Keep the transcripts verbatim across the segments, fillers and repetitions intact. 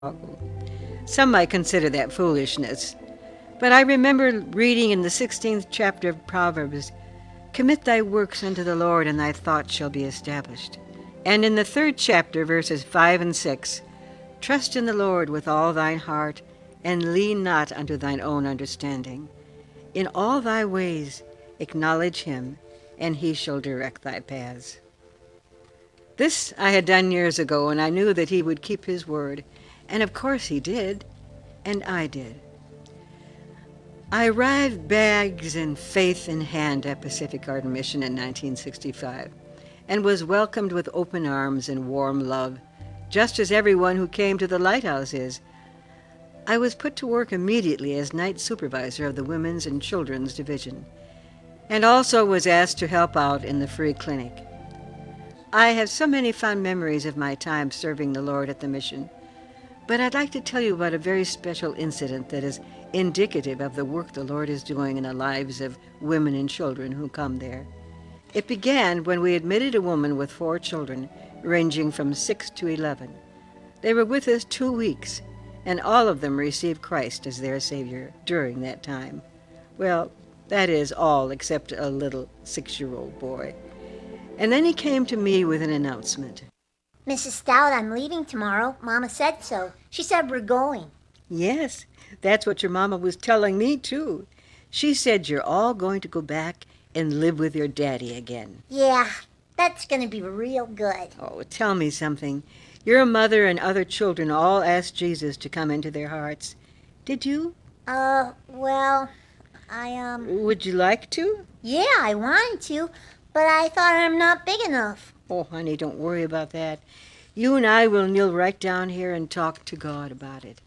Some might consider that foolishness. But I remember reading in the sixteenth chapter of Proverbs, "Commit thy works unto the Lord, and thy thoughts shall be established." And in the third chapter, verses five and six, "Trust in the Lord with all thine heart, and lean not unto thine own understanding. In all thy ways acknowledge him, and he shall direct thy paths." This I had done years ago, and I knew that he would keep his word. And of course he did, and I did. I arrived bags and faith in hand at Pacific Garden Mission in nineteen sixty-five, and was welcomed with open arms and warm love, just as everyone who came to the lighthouse is. I was put to work immediately as night supervisor of the Women's and Children's Division, and also was asked to help out in the free clinic. I have so many fond memories of my time serving the Lord at the mission, but I'd like to tell you about a very special incident that is indicative of the work the Lord is doing in the lives of women and children who come there. It began when we admitted a woman with four children, ranging from six to eleven. They were with us two weeks, and all of them received Christ as their Savior during that time. Well, that is all except a little six-year-old boy. And then he came to me with an announcement. "Missus Stout, I'm leaving tomorrow. Mama said so. She said we're going." Yes, that's what your mama was telling me, too. She said you're all going to go back and live with your daddy again. Yeah, that's going to be real good. Oh, tell me something. Your mother and other children all asked Jesus to come into their hearts. Did you? Uh, well, I, um... Would you like to? Yeah, I wanted to, but I thought I'm not big enough. Oh, honey, don't worry about that. You and I will kneel right down here and talk to God about it.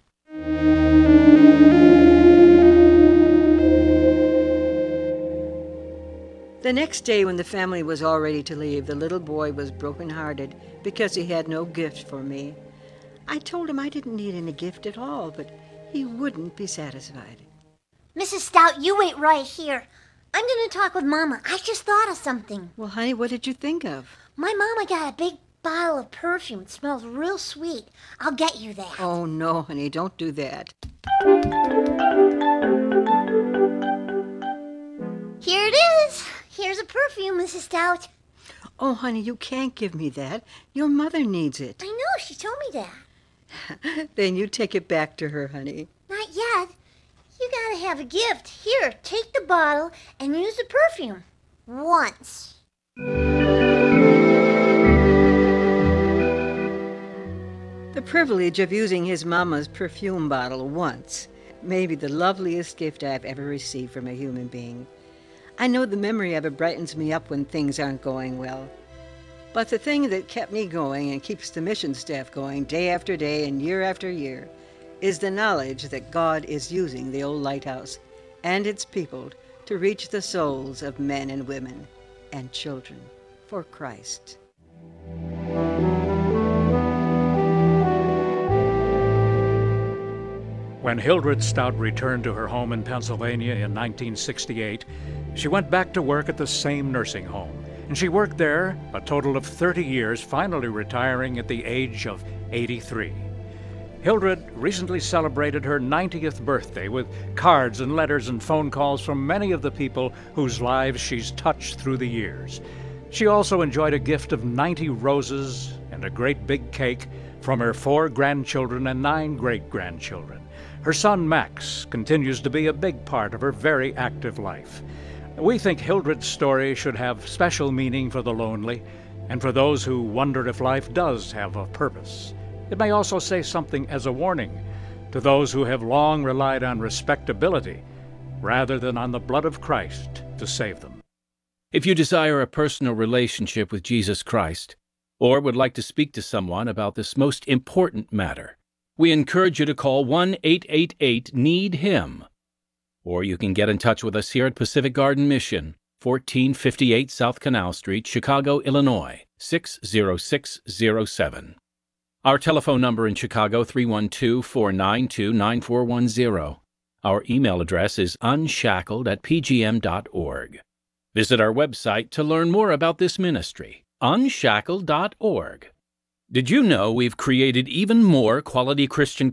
The next day, when the family was all ready to leave, the little boy was broken-hearted because he had no gift for me. I told him I didn't need any gift at all, but he wouldn't be satisfied. "Missus Stout, you wait right here. I'm going to talk with Mama. I just thought of something." Well, honey, what did you think of? "My Mama got a big bottle of perfume. It smells real sweet. I'll get you that." Oh, no, honey, don't do that. "Here it is. Here's a perfume, Missus Stout." Oh, honey, you can't give me that. Your mother needs it. "I know, she told me that." Then you take it back to her, honey. "Not yet. You gotta have a gift. Here, take the bottle and use the perfume. Once." The privilege of using his mama's perfume bottle once may be the loveliest gift I've ever received from a human being. I know the memory of it brightens me up when things aren't going well. But the thing that kept me going and keeps the mission staff going day after day and year after year is the knowledge that God is using the old lighthouse and its people to reach the souls of men and women and children for Christ. When Hildred Stout returned to her home in Pennsylvania in nineteen sixty-eight, she went back to work at the same nursing home, and she worked there a total of thirty years, finally retiring at the age of eighty-three. Hildred recently celebrated her ninetieth birthday with cards and letters and phone calls from many of the people whose lives she's touched through the years. She also enjoyed a gift of ninety roses and a great big cake from her four grandchildren and nine great-grandchildren. Her son, Max, continues to be a big part of her very active life. We think Hildred's story should have special meaning for the lonely and for those who wonder if life does have a purpose. It may also say something as a warning to those who have long relied on respectability rather than on the blood of Christ to save them. If you desire a personal relationship with Jesus Christ, or would like to speak to someone about this most important matter, we encourage you to call one eight eight eight need him. Or you can get in touch with us here at Pacific Garden Mission, fourteen fifty-eight South Canal Street, Chicago, Illinois, six zero six zero seven. Our telephone number in Chicago, three one two, four nine two, nine four one zero. Our email address is unshackled at p g m dot org. Visit our website to learn more about this ministry, unshackled dot org. Did you know we've created even more quality Christian